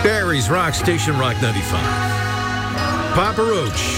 Barry's Rock Station, Rock 95. Papa Roach.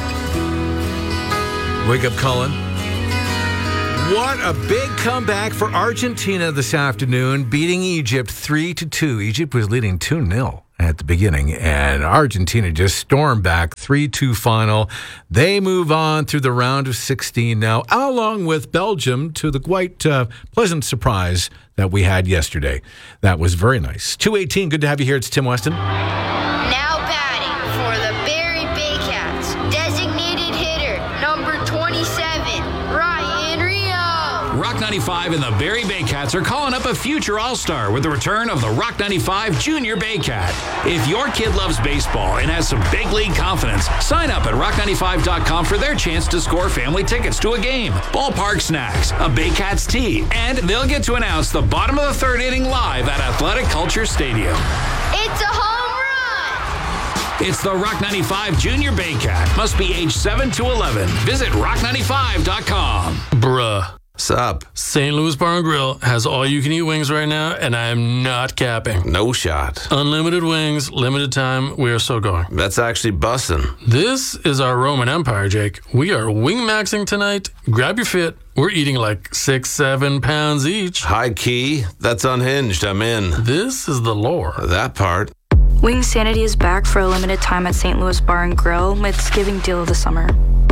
Wake up, Colin. What a big comeback for Argentina this afternoon, beating Egypt 3-2. Egypt was leading 2-0 at the beginning, and Argentina just stormed back 3-2 final. They move on through the round of 16 now, along with Belgium, to the quite pleasant surprise that we had yesterday. That was very nice. 2:18, good to have you here. It's Tim Weston. Now batting for the Barrie Baycats, designated hitter, number 27, Ryan Rio. Rock 95 and the Barrie Baycats are calling up a future All-Star with the return of the Rock 95 Junior Baycat. If your kid loves baseball and has some big league confidence, sign up at rock95.com for their chance to score family tickets to a game, ballpark snacks, a Baycats tee, and they'll get to announce the bottom of the third inning live at Athletic Culture Stadium. It's a home run! It's the Rock 95 Junior Baycat. Must be age 7 to 11. Visit rock95.com. Bruh. Sup? St. Louis Bar and Grill has all-you-can-eat wings right now, and I am not capping. No shot. Unlimited wings, limited time. We are so going. That's actually bussin'. This is our Roman Empire, Jake. We are wing-maxing tonight. Grab your fit. We're eating like 6-7 pounds each. High key. That's unhinged. I'm in. This is the lore. That part. Wing Sanity is back for a limited time at St. Louis Bar and Grill. It's giving deal of the summer.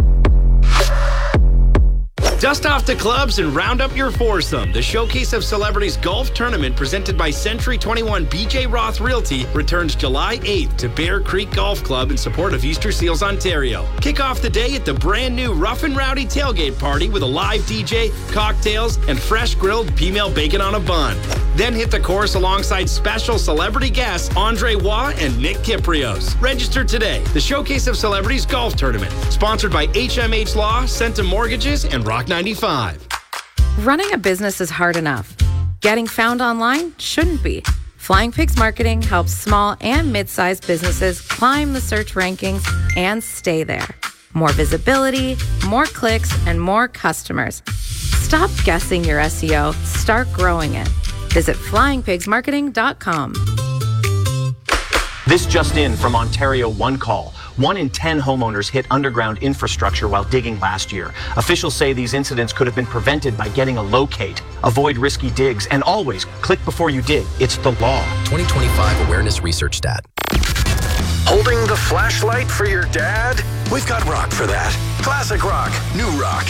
Dust off the clubs and round up your foursome. The Showcase of Celebrities Golf Tournament presented by Century 21 BJ Roth Realty returns July 8th to Bear Creek Golf Club in support of Easter Seals, Ontario. Kick off the day at the brand new Rough and Rowdy tailgate party with a live DJ, cocktails, and fresh grilled female bacon on a bun. Then hit the course alongside special celebrity guests Andre Waugh and Nick Kiprios. Register today. The Showcase of Celebrities Golf Tournament, sponsored by HMH Law, Centum Mortgages, and Rock 95. Running a business is hard enough. Getting found online shouldn't be. Flying Pigs Marketing helps small and mid-sized businesses climb the search rankings and stay there. More visibility, more clicks, and more customers. Stop guessing your SEO. Start growing it. Visit flyingpigsmarketing.com. This just in from Ontario One Call. 1 in 10 homeowners hit underground infrastructure while digging last year. Officials say these incidents could have been prevented by getting a locate. Avoid risky digs and always click before you dig. It's the law. 2025 Awareness Research Stat. Holding the flashlight for your dad? We've got rock for that. Classic rock, new rock.